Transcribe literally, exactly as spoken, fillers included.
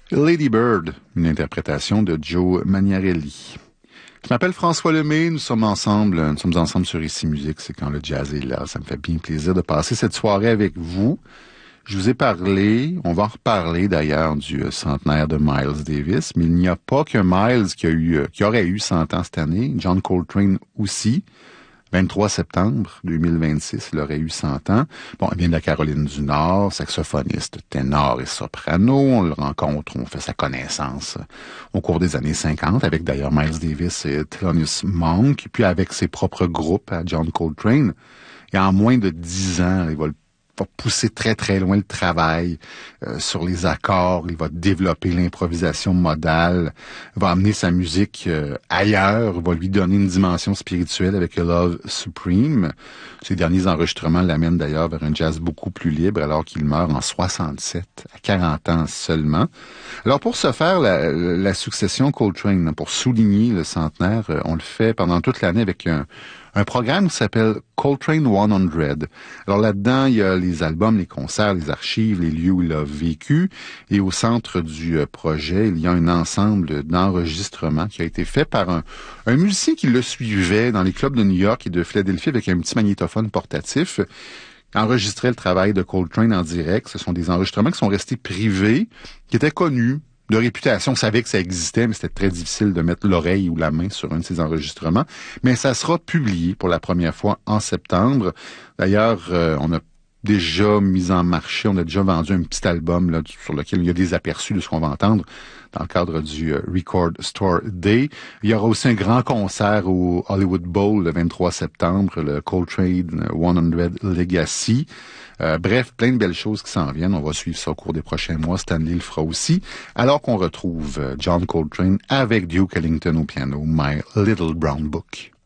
Lady Bird, une interprétation de Joe Magnarelli. Je m'appelle François Lemay, nous sommes ensemble, nous sommes ensemble sur Ici Musique, c'est quand le jazz est là. Ça me fait bien plaisir de passer cette soirée avec vous. Je vous ai parlé, on va en reparler d'ailleurs du centenaire de Miles Davis, mais il n'y a pas qu'un Miles qui a eu, qui aurait eu cent ans cette année, John Coltrane aussi. vingt-trois septembre deux mille vingt-six, il aurait eu cent ans. Bon, il vient de la Caroline du Nord, saxophoniste, ténor et soprano. On le rencontre, on fait sa connaissance au cours des années cinquante, avec d'ailleurs Miles Davis et Thelonious Monk, puis avec ses propres groupes à John Coltrane. Et en moins de dix ans, il va le va pousser très très loin le travail euh, sur les accords, il va développer l'improvisation modale, va amener sa musique euh, ailleurs, va lui donner une dimension spirituelle avec Love Supreme. Ces derniers enregistrements l'amènent d'ailleurs vers un jazz beaucoup plus libre alors qu'il meurt en soixante-sept, à quarante ans seulement. Alors pour ce faire, la, la succession Coltrane, pour souligner le centenaire, on le fait pendant toute l'année avec un un programme qui s'appelle Coltrane cent. Alors là-dedans, il y a les albums, les concerts, les archives, les lieux où il a vécu. Et au centre du projet, il y a un ensemble d'enregistrements qui a été fait par un, un musicien qui le suivait dans les clubs de New York et de Philadelphie avec un petit magnétophone portatif. Enregistrait le travail de Coltrane en direct. Ce sont des enregistrements qui sont restés privés, qui étaient connus, de réputation. On savait que ça existait, mais c'était très difficile de mettre l'oreille ou la main sur un de ces enregistrements. Mais ça sera publié pour la première fois en septembre. D'ailleurs, euh, on a déjà mis en marché, on a déjà vendu un petit album là, sur lequel il y a des aperçus de ce qu'on va entendre dans le cadre du euh, Record Store Day. Il y aura aussi un grand concert au Hollywood Bowl le vingt-trois septembre, le Coltrane cent Legacy. Euh, bref, plein de belles choses qui s'en viennent. On va suivre ça au cours des prochains mois. Stanley le fera aussi. Alors qu'on retrouve John Coltrane avec Duke Ellington au piano, My Little Brown Book.